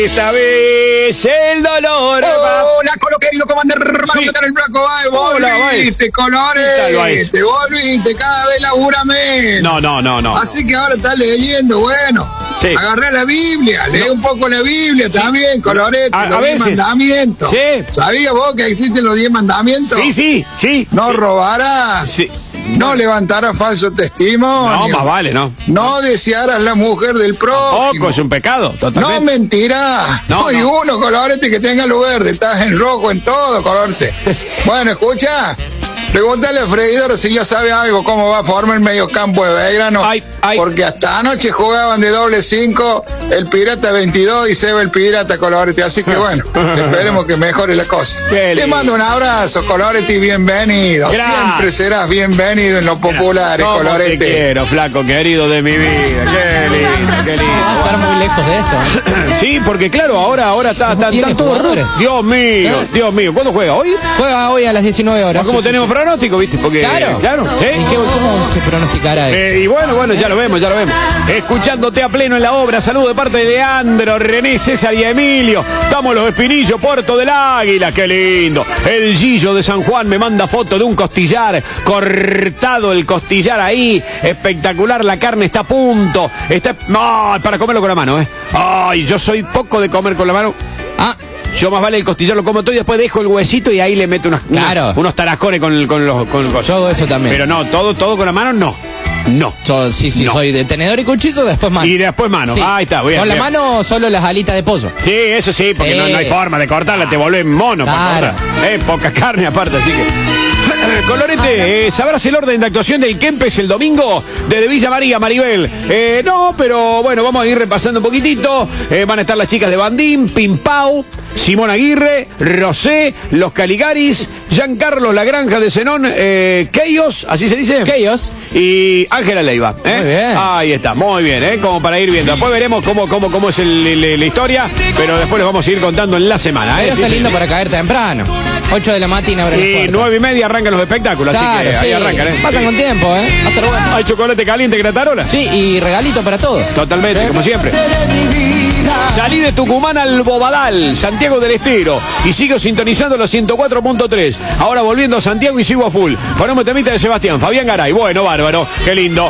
Esta vez el dolor. Hola, Colo querido, ¿cómo andas, hermano? Sí. ¿Qué tal el flaco? Ay, Hola, volviste, Colores. Te volviste, cada vez labura menos. No. Así que ahora estás leyendo, bueno. Sí. Agarré la Biblia, lee un poco la Biblia también, Colorete, A los 10 veces. mandamientos. Sí. ¿Sabías vos que existen los 10 mandamientos? Sí. No robarás. Sí. No levantarás falso testimonio. No, más vale, ¿no? No desearás la mujer del prójimo. Poco es un pecado, No totalmente. mentirás. No, Soy no. uno, Colorete, que tenga luz verde. Estás en rojo en todo, Colorete. Bueno, escucha. Pregúntale a Freidor si ya sabe algo cómo va a formar el mediocampo de Belgrano. Ay. Porque hasta anoche jugaban de doble 5 el Pirata 22 y Seba el Pirata, Colorete. Así que bueno, esperemos que mejore la cosa. Qué Te lindo. mando un abrazo, Colorete, y bienvenido. Gracias. Siempre serás bienvenido en los populares, ¿Cómo Colorete. te quiero, flaco querido de mi vida? Qué lindo. Va a estar muy lejos de eso. Sí, porque claro, ahora está tiene todo jugadores. Dios mío. ¿Cuándo juega? ¿Hoy? Juega hoy a las 19 horas. ¿Cómo Sí, tenemos sí. pronóstico, viste? Porque, Claro. ¿sí? ¿Y cómo se pronosticará eso? Y bueno, ya lo vemos. Escuchándote a pleno en la obra, saludo de parte de Leandro, René, César y Emilio. Estamos los Espinillos, Puerto del Águila, qué lindo. El Gillo de San Juan me manda foto de un costillar, cortado el costillar ahí, espectacular, la carne está a punto. No, para comerlo con la mano, Ay, yo soy poco de comer con la mano. Yo más vale el costillar lo como todo y después dejo el huesito y ahí le meto unos taracones con los. Yo hago eso también. Pero no, todo con la mano no. No. Sí, No. soy de tenedor y cuchillo, después mano. Y después mano. Sí. Ahí está, bien. Con la bien. mano solo las alitas de pollo. Sí, eso sí, porque Sí. No hay forma de cortarla, te volvés mono Claro. para cortar. Poca carne aparte, así que. Colorete, ¿sabrás el orden de actuación del Kempes el domingo? Desde Villa María, Maribel. No, pero bueno, vamos a ir repasando un poquitito. Van a estar las chicas de Bandín, Pimpau, Simón Aguirre, Rosé, los Caligaris, Giancarlo La Granja de Zenón, Keyos, ¿así se dice? Keyos. Y Ángela Leiva. Muy bien. Ahí está, muy bien, como para ir viendo. Después veremos cómo es la historia, pero después les vamos a ir contando en la semana. Pero está Sí, lindo sí. para caer temprano. 8 de la mañana abren las Y puertas. 9:30 arrancan los espectáculos, Claro, así que sí. ahí arrancan, Pasan con tiempo, Va a estar bueno. Hay chocolate caliente, gratarola. Sí, y regalito para todos. Totalmente, como siempre. Salí de Tucumán al Bobadal, Santiago del Estero, y sigo sintonizando los 104.3. Ahora volviendo a Santiago y sigo a full. Ponemos temita de Sebastián, Fabián Garay. Bueno, bárbaro, qué lindo.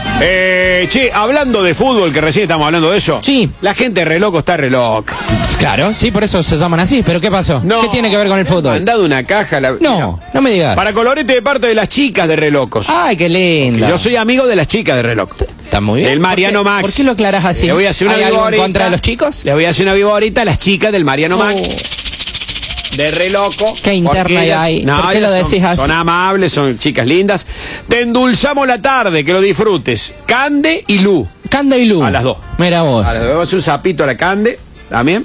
Hablando de fútbol, que recién estamos hablando de eso. Sí. La gente re loco está re loca. Claro, sí, por eso se llaman así. ¿Pero qué pasó? No. ¿Qué tiene que ver con el Me fútbol? han dado una caja. No, no me digas. Para Colorete de parte de las chicas de Relocos. Ay, qué lindo. Yo soy amigo de las chicas de Relocos. Está muy bien. El Mariano ¿Por qué? Max. ¿Por qué lo aclarás así? Le voy a hacer una ¿Hay algo vivo en ahorita. contra de los chicos? Le voy a hacer una vivo ahorita a las chicas del Mariano Max. De Reloco. ¿Qué interna porque hay ellas- ahí? No, ¿Por qué lo ellas decís así? Son amables, son chicas lindas. Te endulzamos la tarde, que lo disfrutes. Cande y Lu. Canda y Lu. A las dos. Mira vos. Ahora, le vamos un sapito a la Cande, también.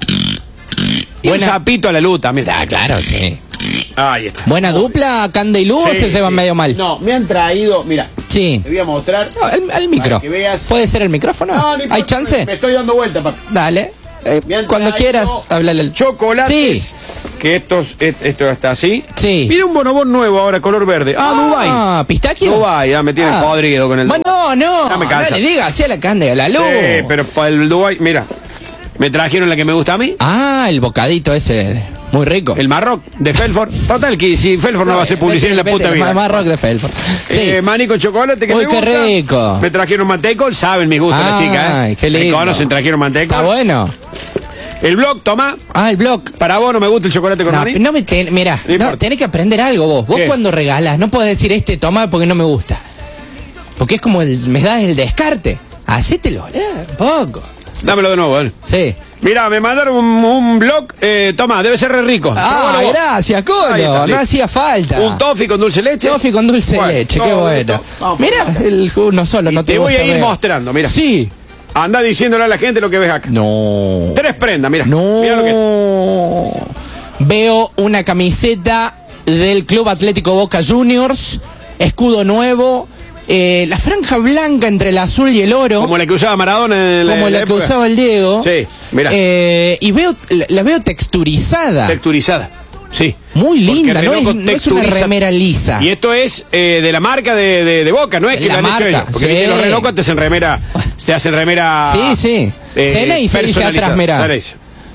Y Buena- un sapito a la Lu también. Claro, sí. Ahí está. ¿Buena dupla, Canda y Lu, o se van medio mal? No, me han traído, mira, Sí. te voy a mostrar. No, el micro. Para que veas. ¿Puede ser el micrófono? No importa, ¿Hay chance? Me estoy dando vuelta, papi. Dale. Me han Cuando traído quieras, háblale al Chocolates. Sí. Que esto está así. Sí. Mira un bonobón nuevo ahora, color verde. Dubái. ¿Pistaquio? Dubái, me tiene podrido con el. Bueno, no. Ya me cansa. No le digas así a la Canda y a la Lu. Sí, pero para el Dubái, mira. Me trajeron la que me gusta a mí. El bocadito ese. Muy rico. El Marroc de Felford. Total, que si Felford no va a hacer publicidad en la puta vida. Más rock de Felford. Sí. Maní con chocolate que Uy, me qué gusta. rico. Me trajeron mantecol, saben mis gustos las chicas, Ay, qué lindo. Me conocen, trajeron mantecol. Está bueno. El blog, toma. El blog. Para vos no me gusta el chocolate con maní. Mirá, No importa. tenés que aprender algo vos. Vos ¿Qué? cuando regalás, no podés decir toma porque no me gusta. Porque es como me das el descarte. Hacételo, un poco. Dámelo de nuevo, ¿vale? Sí. Mira, me mandaron un blog. Toma, debe ser re rico. Pero bueno, vos- gracias, Ahí Colo. está, No listo. hacía falta. Un toffee con dulce de leche. Toffee con dulce de Bueno, leche, qué todo bueno. listo. Vamos. Mirá, el uno solo, Y no te voy a gusta ir ver. mostrando, mira. Sí. Anda diciéndole a la gente lo que ves acá. No. 3 prendas, mira. No. Mira lo que Veo una camiseta del Club Atlético Boca Juniors, escudo nuevo, la franja blanca entre el azul y el oro, Como la que usaba Maradona en como la que época. usaba el Diego. Sí, mira. Y la veo texturizada. Texturizada. Sí. Muy Porque linda, no Reloco es una texturiza. remera lisa. Y esto es de la marca de Boca, no es que La lo han hecho marca, ellos. Porque sí. viste, los Relocos te hacen remera. Te hacen remera. Sí, sí. Ceneice dice personalizada. atrás, mirá. Ceneice.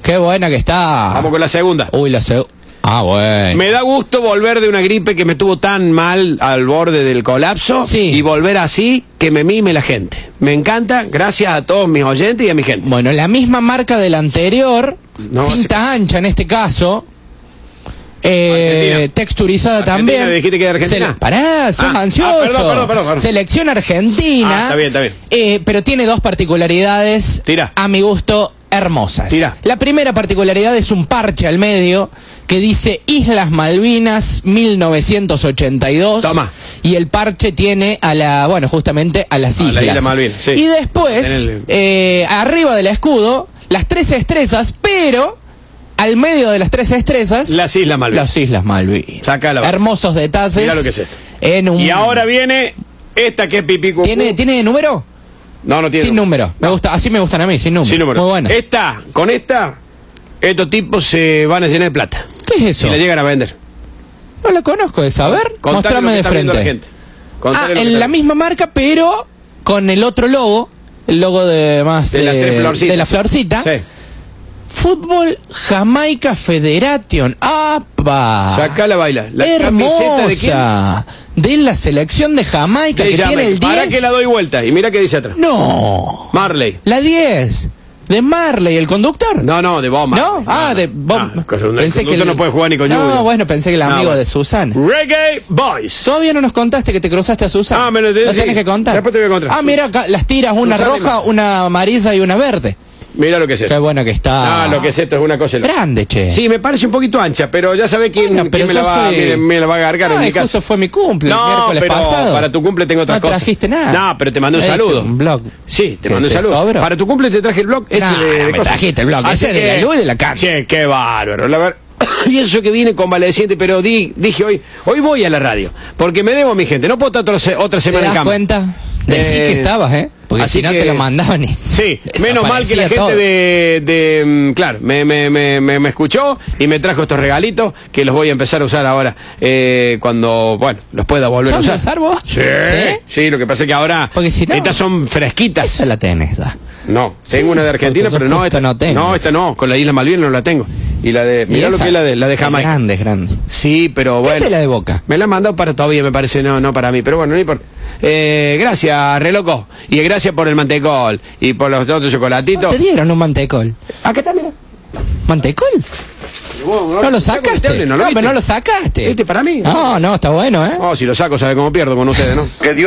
Qué buena que está. Vamos con la segunda. Uy, la segunda. Ah, bueno. Me da gusto volver de una gripe que me tuvo tan mal al borde del colapso. Sí. Y volver así que me mime la gente. Me encanta, gracias a todos mis oyentes y a mi gente. Bueno, la misma marca del anterior, No, cinta ancha en este caso. Argentina. Texturizada Argentina, también. ¿me dijiste que era Argentina? Pará, sos ansioso. Perdón. Selección argentina. Está bien. Pero tiene dos particularidades. Tira. A mi gusto, hermosas. Tira. La primera particularidad es un parche al medio que dice Islas Malvinas 1982. Toma. Y el parche tiene justamente a las islas. La isla Malvinas, sí. Y después, arriba del escudo, las 3 estrellas, pero al medio de las 3 estrellas, Las Islas Malvinas. Las Islas Malvinas. Sácala. Hermosos detalles. Mirá lo que es esto. Y ahora viene esta que es pipí cucú. ¿Tiene número? No tiene Sin número. Me gusta, así me gustan a mí, sin número. Sin número. Muy buena. Con esta, estos tipos se van a llenar de plata. ¿Qué es eso? Si la llegan a vender. No la conozco esa. A ver, Contale mostrame lo que de está viendo la frente. gente. Contale lo que En está la viendo. misma marca, pero con el otro logo. El logo de más De las 3 florcitas. de la florcita. Sí. Fútbol Jamaica Federation. ¡Apa! Sacala, baila. La camiseta de quién? Hermosa. De la selección de Jamaica De que Jamaica. tiene el 10. Para que la doy vuelta. Y mira qué dice atrás. No. Marley. La 10. De Marley, el conductor. No, de Bob Marley. ¿No? De Bob. El conductor no puede jugar ni con Junior. No, bueno, pensé que el amigo de Susana. Reggae Boys. Todavía no nos contaste que te cruzaste a Susana. Me lo tienes sí. que contar. Después te voy a contar. Mira, acá las tiras, una Susana y roja, Marley. una amarilla y una verde. Mira lo que es esto. Qué buena que está. Lo que es esto es una cosa. Grande, che. Sí, me parece un poquito ancha, pero ya sabe quién, Bueno, pero quién me, yo la va, soy- me la va a agargar en mi casa. Justo fue mi cumple, el miércoles pero pasado. para tu cumple tengo otra No cosa. trajiste nada. No, pero te mandé un saludo. Un blog. Sí, te ¿Te- mandé un te saludo. sobra? Para tu cumple te traje el blog ese No, de me cosas. trajiste el blog, Así ese de que- la luz y de la cancha. Che, qué bárbaro. La verdad. Y eso que vine convaleciente, pero dije hoy voy a la radio, porque me debo a mi gente. No puedo estar otra ¿Te semana en das cama. cuenta? Decí que estabas, Porque así si no que- te lo mandaban y Sí, menos mal que la desaparecía gente todo. claro, me escuchó y me trajo estos regalitos que los voy a empezar a usar ahora cuando, los pueda volver a ¿Sos de usar. usar vos? Sí, lo que pasa es que ahora Porque si no- estas son fresquitas. Esa la tenés, da. No, Sí, tengo una de Argentina, porque pero no justo esta no tenés. no, esta no, con la Isla Malvinas no la tengo. Y la de, mirá Y lo esa que es la de Jamaica. Es grande. Sí, pero ¿Qué bueno. es la de Boca? Me la han mandado para todavía, me parece, no para mí, pero bueno, no importa. Gracias, re loco. Y gracias por el mantecol y por los otros chocolatitos. Te dieron un mantecol. Acá está, mira. ¿Mantecol? ¿No lo sacaste? No lo pero viste. no lo sacaste. ¿Viste para mí? No, está bueno, Oh, si lo saco, sabe cómo pierdo con ustedes, ¿no? Que Dios